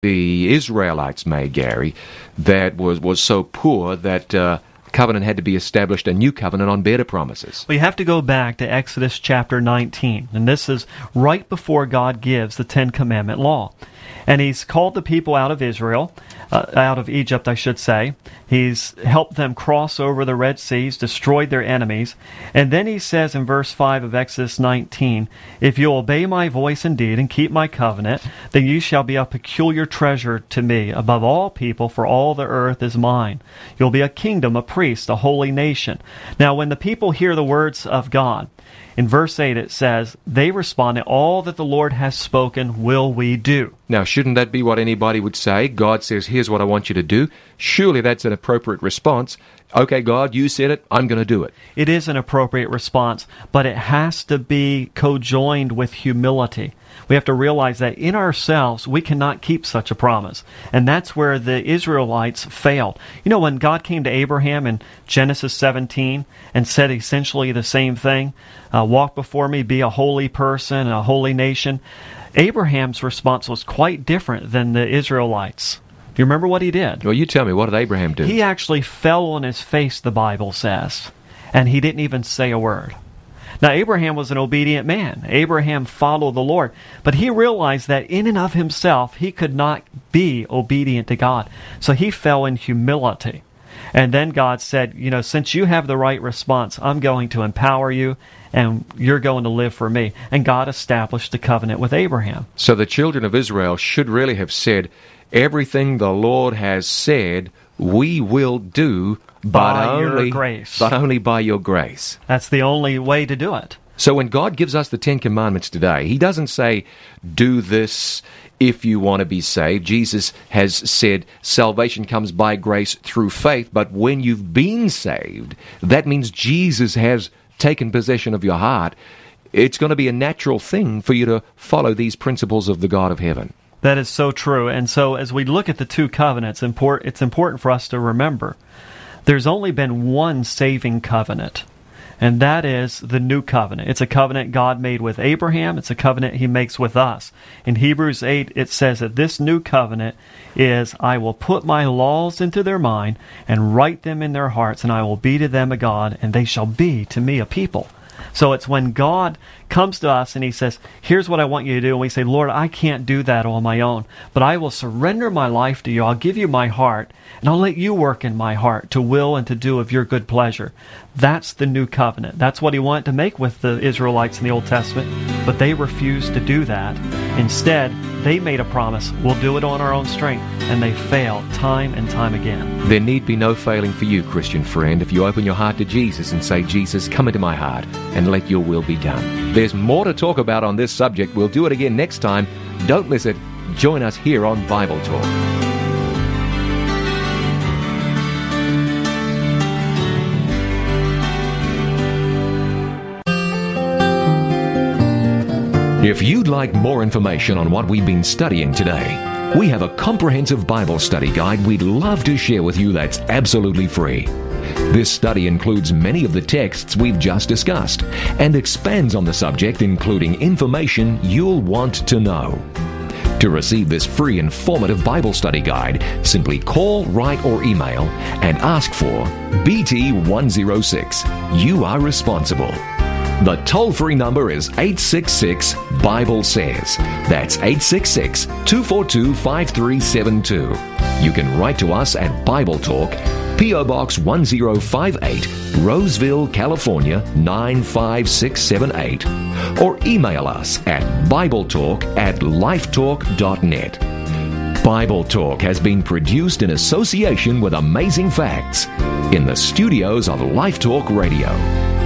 the Israelites made, Gary, that was so poor that covenant had to be established, a new covenant on better promises. We have to go back to Exodus chapter 19, and this is right before God gives the Ten Commandment law. And He's called the people out of Israel, out of Egypt, I should say. He's helped them cross over the Red Seas, destroyed their enemies. And then He says in verse 5 of Exodus 19, "If you obey my voice indeed and keep my covenant, then you shall be a peculiar treasure to me above all people, for all the earth is mine. You'll be a kingdom, a priest, a holy nation." Now, when the people hear the words of God, in verse 8 it says, they responded, "All that the Lord has spoken will we do." Now, shouldn't that be what anybody would say? God says, here's what I want you to do. Surely that's an appropriate response. Okay, God, you said it, I'm going to do it. It is an appropriate response, but it has to be co-joined with humility. We have to realize that in ourselves, we cannot keep such a promise. And that's where the Israelites failed. You know, when God came to Abraham in Genesis 17 and said essentially the same thing, walk before me, be a holy person and a holy nation, Abraham's response was quite different than the Israelites. Do you remember what he did? Well, you tell me, what did Abraham do? He actually fell on his face, the Bible says, and he didn't even say a word. Now, Abraham was an obedient man. Abraham followed the Lord. But he realized that in and of himself, he could not be obedient to God. So he fell in humility. And then God said, you know, since you have the right response, I'm going to empower you, and you're going to live for me. And God established the covenant with Abraham. So the children of Israel should really have said, everything the Lord has said, we will do, but only by your grace. That's the only way to do it. So when God gives us the Ten Commandments today, He doesn't say, do this if you want to be saved. Jesus has said salvation comes by grace through faith, but when you've been saved, that means Jesus has taken possession of your heart. It's going to be a natural thing for you to follow these principles of the God of heaven. That is so true. And so as we look at the two covenants, it's important for us to remember there's only been one saving covenant, and that is the new covenant. It's a covenant God made with Abraham. It's a covenant He makes with us. In Hebrews 8, it says that this new covenant is, I will put my laws into their mind and write them in their hearts, and I will be to them a God, and they shall be to me a people. So it's when God comes to us and He says, here's what I want you to do. And we say, Lord, I can't do that on my own, but I will surrender my life to you. I'll give you my heart, and I'll let you work in my heart to will and to do of your good pleasure. That's the new covenant. That's what He wanted to make with the Israelites in the Old Testament, but they refused to do that. Instead, they made a promise, we'll do it on our own strength, and they failed time and time again. There need be no failing for you, Christian friend, if you open your heart to Jesus and say, Jesus, come into my heart and let your will be done. There's more to talk about on this subject. We'll do it again next time. Don't miss it. Join us here on Bible Talk. If you'd like more information on what we've been studying today, we have a comprehensive Bible study guide we'd love to share with you that's absolutely free. This study includes many of the texts we've just discussed and expands on the subject, including information you'll want to know. To receive this free informative Bible study guide, simply call, write, or email and ask for BT106. You are responsible. The toll-free number is 866-BIBLE-SAYS. That's 866-242-5372. You can write to us at Bible Talk, P.O. Box 1058, Roseville, California 95678, or email us at BibleTalk@lifetalk.net. Bible Talk has been produced in association with Amazing Facts in the studios of Life Talk Radio.